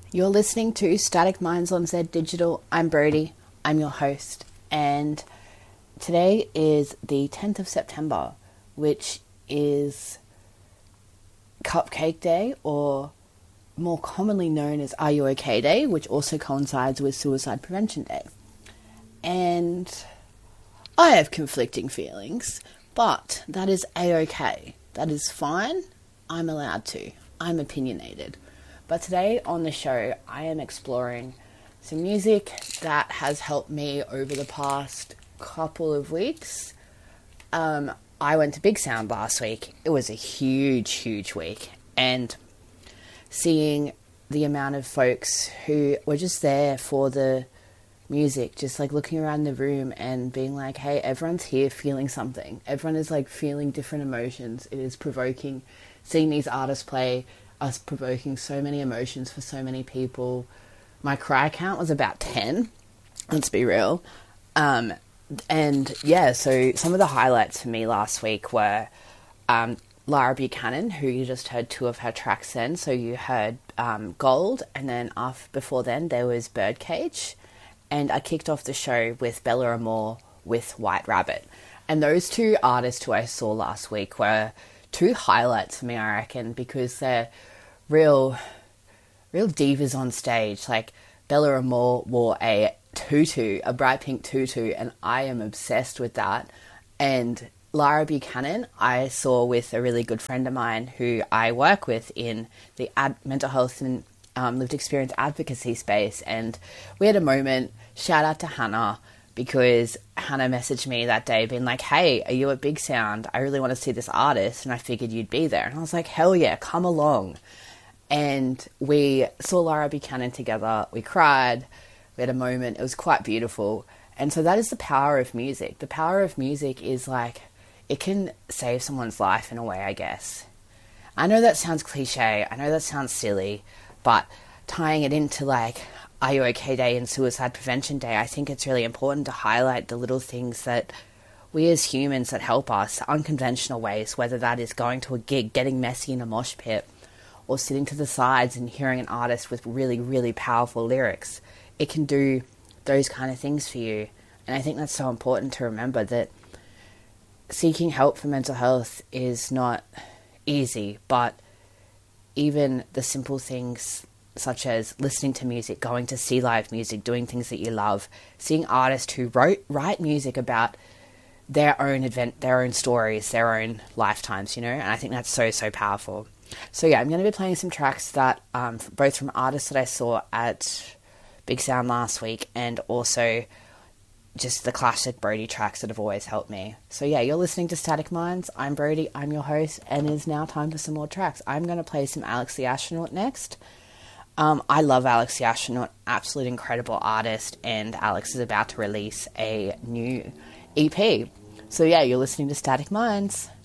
You're listening to Static Minds on Z Digital. I'm Brody. I'm your host. And today is the 10th of September, which is Cupcake Day, or more commonly known as Are You OK Day, which also coincides with Suicide Prevention Day. And I have conflicting feelings, but that is A-OK. That is fine. I'm allowed to. I'm opinionated. But today on the show, I am exploring some music that has helped me over the past couple of weeks. I went to Big Sound last week. It was a huge week. And seeing the amount of folks who were just there for the music, just like looking around the room and being like, hey, everyone's here feeling something. Everyone is like feeling different emotions. It is provoking. Seeing these artists play us provoking so many emotions for so many people. My cry count was about 10. Let's be real. And yeah, so some of the highlights for me last week were Lara Buchanan, who you just heard two of her tracks then. So you heard Gold, and then before then there was Birdcage. And I kicked off the show with Bella Amor with White Rabbit. And those two artists who I saw last week were two highlights for me, I reckon, because they're real divas on stage. Like, Bella Amor wore a tutu, a bright pink tutu, and I am obsessed with that. And Lara Buchanan I saw with a really good friend of mine who I work with in the mental health and lived experience advocacy space, and we had a moment. Shout out to Hannah, because Hannah messaged me that day being like, hey, are you at Big Sound? I really want to see this artist, and I figured you'd be there. And I was like, hell yeah, come along. And we saw Lara Buchanan together. We cried. We had a moment. It was quite beautiful. And so that is the power of music. The power of music is like, it can save someone's life in a way, I guess. I know that sounds cliche. I know that sounds silly. But tying it into like Are You OK Day and Suicide Prevention Day, I think it's really important to highlight the little things that we as humans that help us, unconventional ways, whether that is going to a gig, getting messy in a mosh pit, or sitting to the sides and hearing an artist with really powerful lyrics. It can do those kind of things for you. And I think that's so important to remember, that seeking help for mental health is not easy, but even the simple things such as listening to music, going to see live music, doing things that you love, seeing artists who write music about their own stories, their own lifetimes, and I think that's so powerful. So yeah, I'm going to be playing some tracks that both from artists that I saw at Big Sound last week, and also just the classic Brody tracks that have always helped me. So yeah, you're listening to Static Minds. I'm Brody, I'm your host, and it is now time for some more tracks. I'm going to play some Alex the Astronaut next. I love Alex the Astronaut, absolute incredible artist, and Alex is about to release a new EP. So yeah, you're listening to Static Minds.